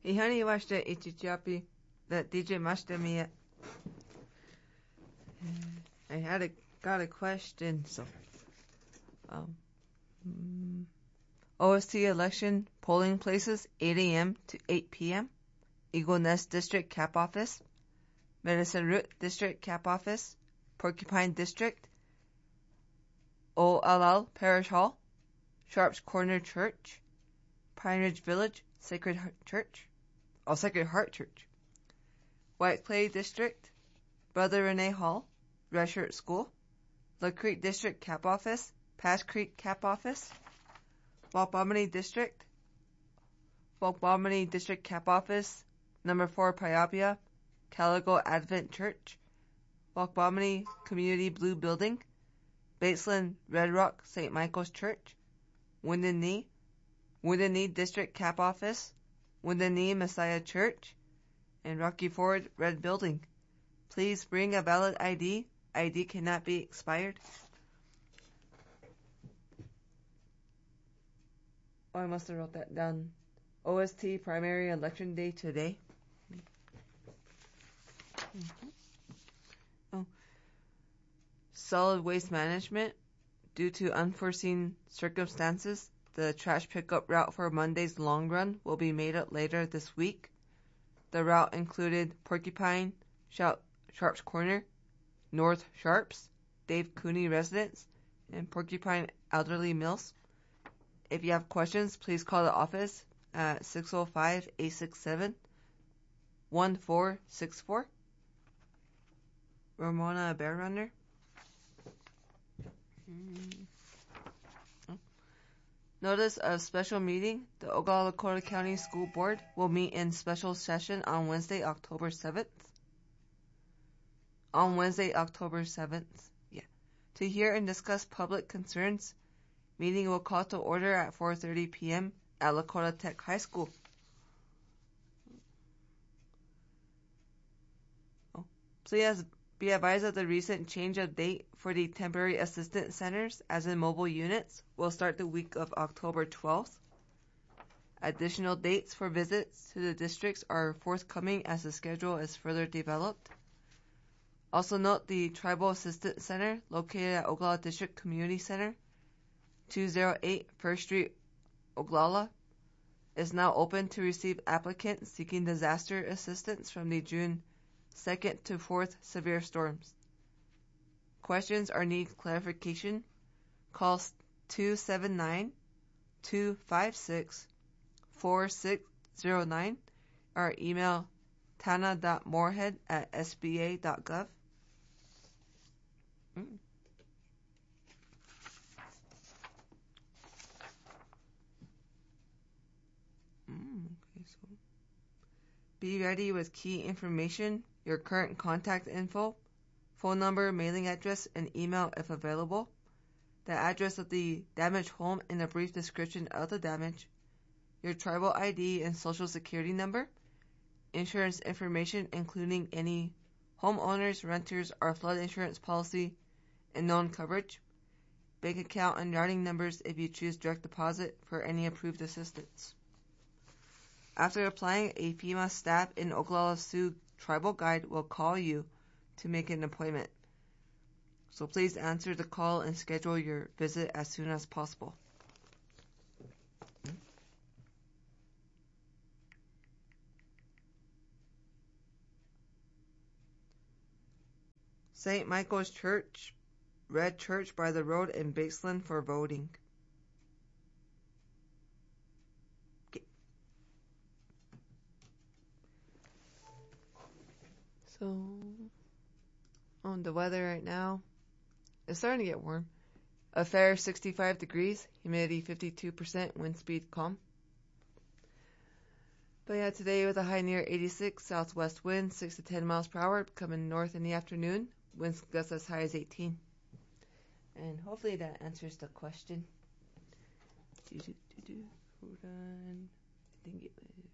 이한이와시대 이치치아피 that DJ Mashtemiya. Got a question. So, OST election polling places 8 a.m. to 8 p.m. Eagle Nest District Cap Office, Medicine Root District Cap Office, Porcupine District, O'Alal Parish Hall, Sharps Corner Church, Pine Ridge Village Sacred Heart Church, White Clay District, Brother Rene Hall, Red Shirt School, La Creek District Cap Office, Pass Creek Cap Office, Walk-Bomany District Cap Office, Number 4 Priapia, Caligo Advent Church, Walk-Bomany Community Blue Building, Baseland Red Rock St. Michael's Church, Wounded Knee District Cap Office, Wounded Knee Messiah Church, and Rocky Ford Red Building. Please bring a valid ID. ID cannot be expired. Oh, I must have wrote that down. OST primary election day today. Oh. Solid waste management. Due to unforeseen circumstances, the trash pickup route for Monday's long run will be made up later this week. The route included Porcupine, Sharps Corner, North Sharps, Dave Cooney Residence, and Porcupine Elderly Mills. If you have questions, please call the office at 605-867-1464. Ramona Bear Runner. Notice of special meeting. The Oglala Lakota County School Board will meet in special session on Wednesday, October 7th. To hear and discuss public concerns. Meeting will call to order at 4:30 p.m. at Lakota Tech High School. Please be advised of the recent change of date for the temporary assistance centers, as in mobile units, will start the week of October 12th. Additional dates for visits to the districts are forthcoming as the schedule is further developed. Also note the Tribal Assistance Center, located at Oglala District Community Center, 208 First Street, Oglala, is now open to receive applicants seeking disaster assistance from the June 2nd to 4th severe storms. Questions or need clarification? Call 279-256-4609 or email tana.moorhead@sba.gov. Be ready with key information, your current contact info, phone number, mailing address, and email if available, the address of the damaged home and a brief description of the damage, your tribal ID and social security number, insurance information including any homeowners, renters, or flood insurance policy, and known coverage, bank account and routing numbers if you choose direct deposit for any approved assistance. After applying, a FEMA staff in Oglala Sioux tribal guide will call you to make an appointment. So please answer the call and schedule your visit as soon as possible. St. Michael's Church, Red Church by the road in Baseland for voting. So, on the weather right now, it's starting to get warm. A fair 65 degrees, humidity 52%, wind speed calm. But yeah, today with a high near 86, southwest wind 6 to 10 miles per hour, coming north in the afternoon, winds gusts as high as 18. And hopefully that answers the question. Hold on. I think it was...